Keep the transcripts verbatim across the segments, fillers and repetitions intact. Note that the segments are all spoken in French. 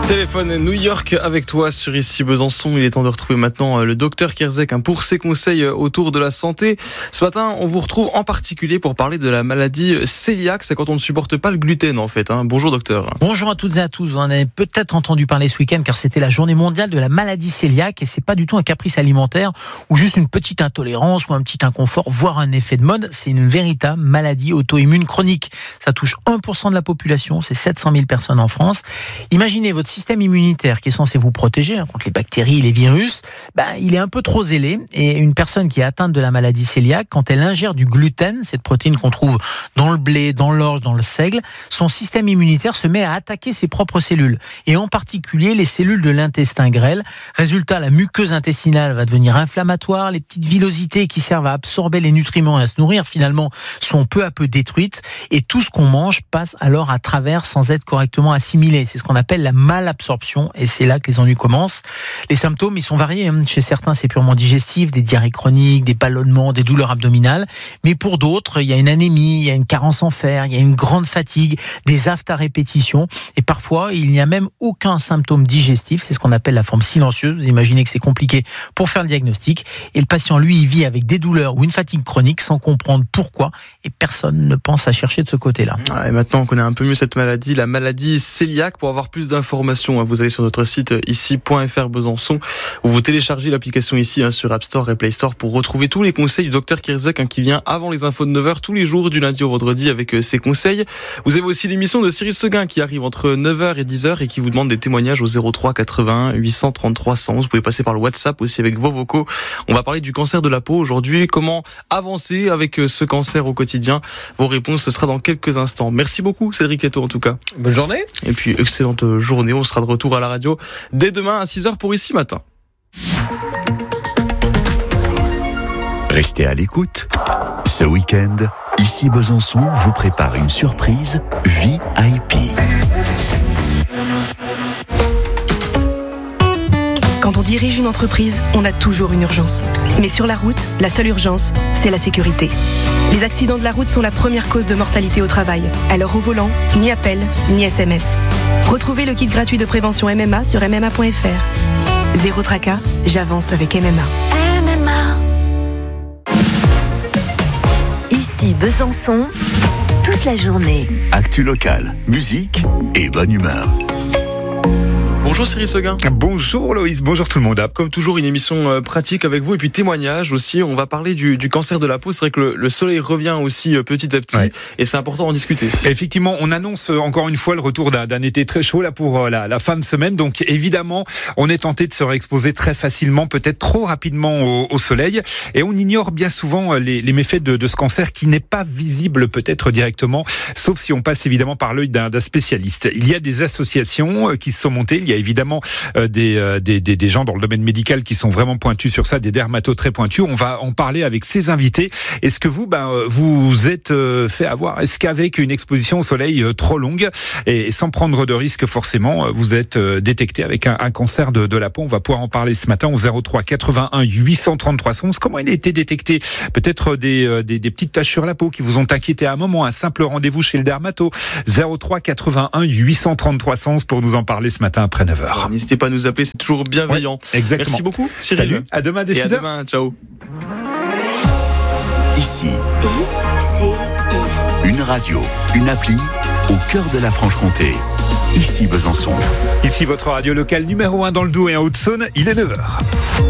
Téléphone New York avec toi sur Ici Besançon. Il est temps de retrouver maintenant le docteur Kierzek pour ses conseils autour de la santé. Ce matin, on vous retrouve en particulier pour parler de la maladie cœliaque. C'est quand on ne supporte pas le gluten en fait. Hein. Bonjour docteur. Bonjour à toutes et à tous. Vous en avez peut-être entendu parler ce week-end car c'était la journée mondiale de la maladie cœliaque et c'est pas du tout un caprice alimentaire ou juste une petite intolérance ou un petit inconfort, voire un effet de mode. C'est une véritable maladie auto-immune chronique. Ça touche un pour cent de la population, c'est sept cent mille personnes en France. Imaginez votre système immunitaire qui est censé vous protéger hein, contre les bactéries, les virus, ben, il est un peu trop zélé et une personne qui est atteinte de la maladie cœliaque, quand elle ingère du gluten, cette protéine qu'on trouve dans le blé, dans l'orge, dans le seigle, son système immunitaire se met à attaquer ses propres cellules et en particulier les cellules de l'intestin grêle. Résultat, la muqueuse intestinale va devenir inflammatoire, les petites villosités qui servent à absorber les nutriments et à se nourrir finalement sont peu à peu détruites et tout ce qu'on mange passe alors à travers sans être correctement assimilé. C'est ce qu'on appelle la malabsorption et c'est là que les ennuis commencent. Les symptômes, ils sont variés. Chez certains, c'est purement digestif, des diarrhées chroniques, des ballonnements, des douleurs abdominales. Mais pour d'autres, il y a une anémie, il y a une carence en fer, il y a une grande fatigue, des aphtes à répétition. Et parfois, il n'y a même aucun symptôme digestif. C'est ce qu'on appelle la forme silencieuse. Vous imaginez que c'est compliqué pour faire le diagnostic. Et le patient, lui, il vit avec des douleurs ou une fatigue chronique sans comprendre pourquoi. Et personne ne pense à chercher de ce côté-là. Et maintenant, on connaît un peu mieux cette maladie, la maladie cœliaque. Pour avoir plus d'informations, vous allez sur notre site ici point f r Besançon où vous téléchargez l'application ici hein, sur App Store et Play Store pour retrouver tous les conseils du docteur Kierzek hein, qui vient avant les infos de neuf heures tous les jours du lundi au vendredi avec euh, ses conseils. Vous avez aussi l'émission de Cyril Seguin qui arrive entre neuf heures et dix heures et qui vous demande des témoignages au zéro trois quatre-vingt-un huit cent trente-trois cent onze. Vous pouvez passer par le WhatsApp aussi avec vos vocaux. On va parler du cancer de la peau aujourd'hui. Comment avancer avec euh, ce cancer au quotidien? Vos réponses, ce sera dans quelques instants. Merci beaucoup Cédric Leto en tout cas. Bonne journée. Et puis excellente journée. On sera de retour à la radio dès demain à six heures pour Ici Matin. Restez à l'écoute. Ce week-end, Ici Besançon vous prépare une surprise V I P. Quand on dirige une entreprise, on a toujours une urgence. Mais sur la route, la seule urgence, c'est la sécurité. Les accidents de la route sont la première cause de mortalité au travail. Alors au volant, ni appel, ni S M S. Retrouvez le kit gratuit de prévention M M A sur m m a point f r. Zéro tracas, j'avance avec M M A. M M A. Ici Besançon, toute la journée. Actu locale, musique et bonne humeur. Bonjour Cyril Seguin. Bonjour Loïs, bonjour tout le monde. Comme toujours, une émission pratique avec vous et puis témoignage aussi. On va parler du, du cancer de la peau. C'est vrai que le, le soleil revient aussi petit à petit ouais. Et c'est important d'en discuter. Effectivement, on annonce encore une fois le retour d'un, d'un été très chaud là pour la, la fin de semaine. Donc évidemment, on est tenté de se réexposer très facilement, peut-être trop rapidement au, au soleil. Et on ignore bien souvent les, les méfaits de, de ce cancer qui n'est pas visible peut-être directement, sauf si on passe évidemment par l'œil d'un, d'un spécialiste. Il y a des associations qui se sont montées. Il y a évidemment euh, des, euh, des, des, des gens dans le domaine médical qui sont vraiment pointus sur ça, des dermatos très pointus. On va en parler avec ces invités. Est-ce que vous, ben, vous êtes euh, fait avoir? Est-ce qu'avec une exposition au soleil euh, trop longue et sans prendre de risque forcément, vous êtes euh, détecté avec un, un cancer de, de la peau? On va pouvoir en parler ce matin au zéro trois quatre-vingt-un huit cent trente-trois cent onze. Comment il a été détecté? Peut-être des, euh, des, des petites taches sur la peau qui vous ont inquiété à un moment. Un simple rendez-vous chez le dermato. zéro trois quatre-vingt-un huit cent trente-trois cent onze pour nous en parler ce matin après neuf heures. Alors, n'hésitez pas à nous appeler, c'est toujours bienveillant. Ouais, exactement. Merci beaucoup, Cyril. Salut, à demain dès six heures. Et à demain, ciao. Ici, I-C-I. une radio, une appli au cœur de la Franche-Comté. Ici Besançon. Ici votre radio locale numéro un dans le Doubs et en Haute-Saône, il est neuf heures.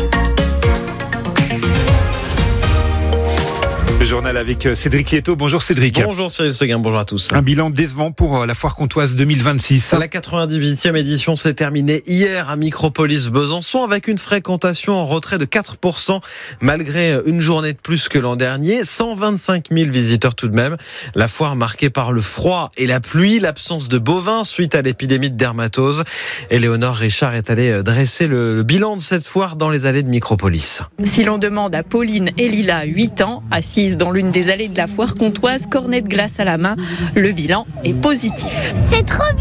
Le journal avec Cédric Leto. Bonjour Cédric. Bonjour Cyril Seguin, bonjour à tous. Un bilan décevant pour la Foire Comtoise deux mille vingt-six. La quatre-vingt-dix-huitième édition s'est terminée hier à Micropolis Besançon avec une fréquentation en retrait de quatre pour cent malgré une journée de plus que l'an dernier. cent vingt-cinq mille visiteurs tout de même. La foire marquée par le froid et la pluie, l'absence de bovins suite à l'épidémie de dermatose. Éléonore Richard est allée dresser le, le bilan de cette foire dans les allées de Micropolis. Si l'on demande à Pauline et Lila, huit ans, assises dans l'une des allées de la foire comtoise, cornet de glace à la main, le bilan est positif. C'est trop bien!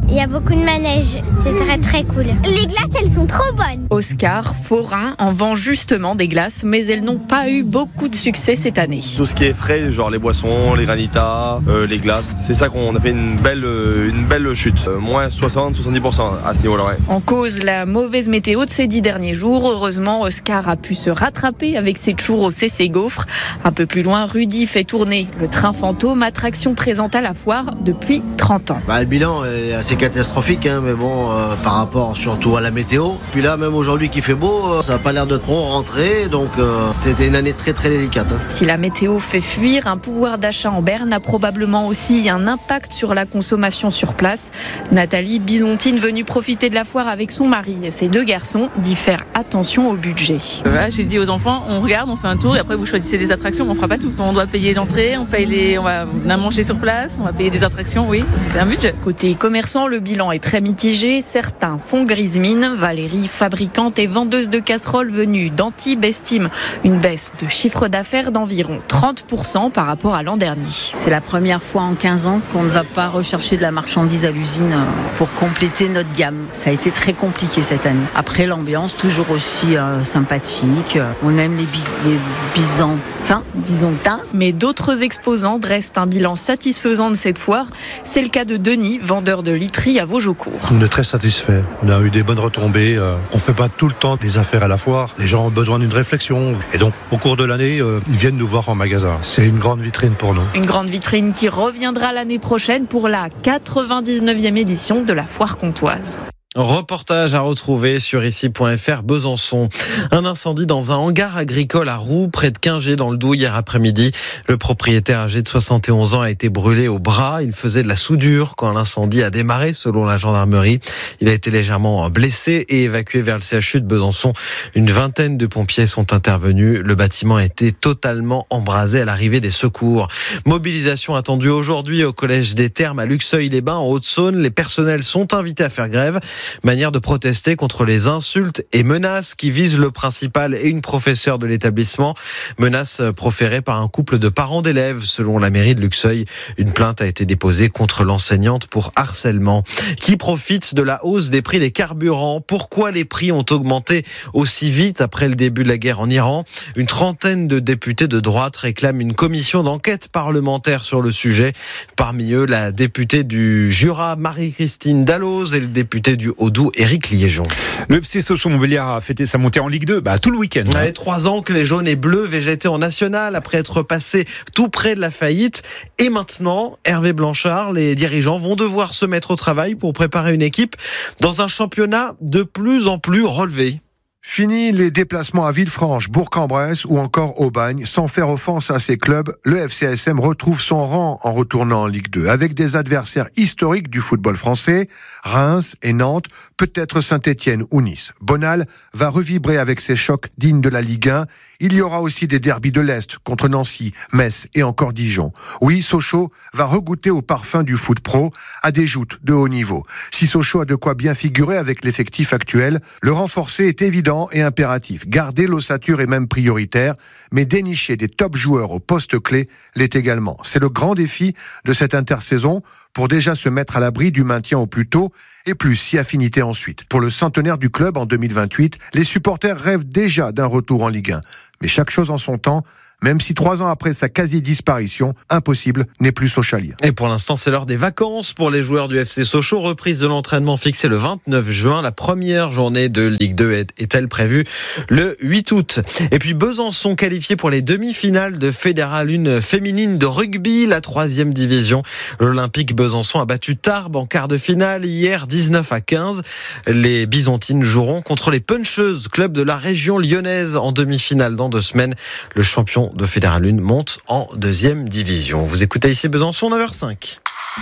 Il y a beaucoup de manèges, c'est très très cool. Les glaces, elles sont trop bonnes. Oscar, Forain en vend justement des glaces, mais elles n'ont pas eu beaucoup de succès cette année. Tout ce qui est frais, genre les boissons, les granitas, euh, les glaces, c'est ça qu'on a fait une belle, euh, une belle chute. Euh, moins soixante à soixante-dix pour cent à ce niveau-là. Ouais. En cause, la mauvaise météo de ces dix derniers jours. Heureusement, Oscar a pu se rattraper avec ses churros et ses gaufres. Un peu plus loin, Rudy fait tourner le train fantôme, attraction présente à la foire depuis trente ans. Bah, le bilan est assez catastrophique, hein, mais bon, euh, par rapport surtout à la météo. Puis là, même aujourd'hui qu'il fait beau, euh, ça n'a pas l'air de trop rentrer, donc euh, c'était une année très très délicate. Hein. Si la météo fait fuir, un pouvoir d'achat en berne a probablement aussi un impact sur la consommation sur place. Nathalie, bisontine venue profiter de la foire avec son mari et ses deux garçons, dit faire attention au budget. Voilà, j'ai dit aux enfants, on regarde, on fait un tour et après vous choisissez des attractions, mais on fera pas tout. On doit payer l'entrée, on paye les, on va on a mangé sur place, on va payer des attractions, oui, c'est un budget. Côté commerçant, le bilan est très mitigé. Certains font grise mine. Valérie, fabricante et vendeuse de casseroles venue d'Antibes, estime une baisse de chiffre d'affaires d'environ trente pour cent par rapport à l'an dernier. C'est la première fois en quinze ans qu'on ne va pas rechercher de la marchandise à l'usine pour compléter notre gamme. Ça a été très compliqué cette année. Après, l'ambiance toujours aussi euh, sympathique. On aime les, bis- les byzantins, byzantins. Mais d'autres exposants dressent un bilan satisfaisant de cette foire. C'est le cas de Denis, vendeur de literie à Vosgeaucourt. On est très satisfait. On a eu des bonnes retombées. On ne fait pas tout le temps des affaires à la foire. Les gens ont besoin d'une réflexion. Et donc, au cours de l'année, euh, ils viennent nous voir en magasin. C'est une grande vitrine pour nous. Une grande vitrine qui reviendra l'année prochaine pour la quatre-vingt-dix-neuvième édition de la foire comtoise. Reportage à retrouver sur ici point f r Besançon. Un incendie dans un hangar agricole à Roux, près de Quingé, dans le Doubs, hier après-midi. Le propriétaire âgé de soixante et onze ans a été brûlé au bras. Il faisait de la soudure quand l'incendie a démarré, selon la gendarmerie. Il a été légèrement blessé et évacué vers le C H U de Besançon. Une vingtaine de pompiers sont intervenus. Le bâtiment a été totalement embrasé à l'arrivée des secours. Mobilisation attendue aujourd'hui au Collège des Thermes à Luxeuil-les-Bains, en Haute-Saône. Les personnels sont invités à faire grève. Manière de protester contre les insultes et menaces qui visent le principal et une professeure de l'établissement. Menaces proférées par un couple de parents d'élèves, selon la mairie de Luxeuil. Une plainte a été déposée contre l'enseignante pour harcèlement. Qui profite de la hausse des prix des carburants? Pourquoi les prix ont augmenté aussi vite après le début de la guerre en Iran? Une trentaine de députés de droite réclament une commission d'enquête parlementaire sur le sujet. Parmi eux, la députée du Jura, Marie-Christine Dalloz, et le député du Haut-Doubs, Éric Liégeon. Le F C Sochaux-Montbéliard a fêté sa montée en Ligue deux bah, tout le week-end. Ouais, trois ans que les jaunes et bleus végétaient en national après être passés tout près de la faillite. Et maintenant, Hervé Blanchard, les dirigeants vont devoir se mettre au travail pour préparer une équipe dans un championnat de plus en plus relevé. Fini les déplacements à Villefranche, Bourg-en-Bresse ou encore Aubagne. Sans faire offense à ces clubs, le F C S M retrouve son rang en retournant en Ligue deux, avec des adversaires historiques du football français, Reims et Nantes, peut-être Saint-Étienne ou Nice. Bonal va revibrer avec ses chocs dignes de la Ligue un. Il y aura aussi des derbys de l'Est contre Nancy, Metz et encore Dijon. Oui, Sochaux va regoûter au parfum du foot pro, à des joutes de haut niveau. Si Sochaux a de quoi bien figurer avec l'effectif actuel, le renforcer est évident et impératif. Garder l'ossature est même prioritaire, mais dénicher des top joueurs au poste clé l'est également. C'est le grand défi de cette intersaison pour déjà se mettre à l'abri du maintien au plus tôt et plus si affinité ensuite. Pour le centenaire du club en deux mille vingt-huit, les supporters rêvent déjà d'un retour en Ligue un. Mais chaque chose en son temps, même si trois ans après sa quasi-disparition, impossible n'est plus sochalier. Et pour l'instant, c'est l'heure des vacances pour les joueurs du F C Sochaux. Reprise de l'entraînement fixée le vingt-neuf juin. La première journée de Ligue deux est-elle prévue le huit août. Et puis Besançon qualifié pour les demi-finales de Fédéral un féminine de rugby, la troisième division. L'Olympique Besançon a battu Tarbes en quart de finale hier, dix-neuf à quinze. Les Byzantines joueront contre les Puncheuses, club de la région lyonnaise, en demi-finale dans deux semaines. Le champion de Fédéral un monte en deuxième division. Vous écoutez ici Besançon, neuf heures cinq.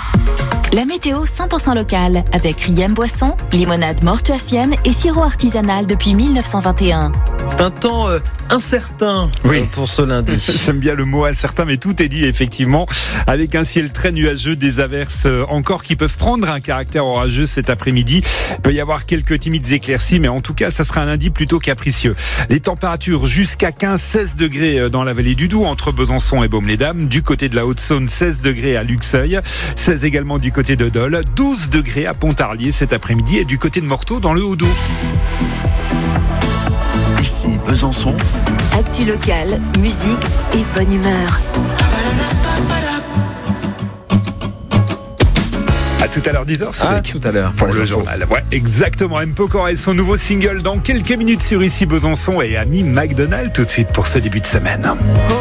La météo cent pour cent locale avec Riem Boisson, limonade mortuacienne et sirop artisanal depuis mille neuf cent vingt et un. C'est un temps euh, incertain oui. euh, pour ce lundi. J'aime bien le mot incertain, mais tout est dit effectivement. Avec un ciel très nuageux, des averses encore qui peuvent prendre un caractère orageux cet après-midi. Il peut y avoir quelques timides éclaircies, mais en tout cas, ça sera un lundi plutôt capricieux. Les températures jusqu'à quinze à seize degrés dans la vallée du Doubs, entre Besançon et Baume-les-Dames. Du côté de la Haute-Saône, seize degrés à Luxeuil, seize également du côté de Dole, douze degrés à Pontarlier cet après-midi et du côté de Morteau dans le Haut-Doubs. Ici Besançon. Actu local, musique et bonne humeur. À tout à l'heure, dix heures, c'est ah, tout à l'heure pour, pour le journal. Ouais, exactement. M. Pokora et son nouveau single dans quelques minutes sur Ici Besançon et Ami McDonald tout de suite pour ce début de semaine.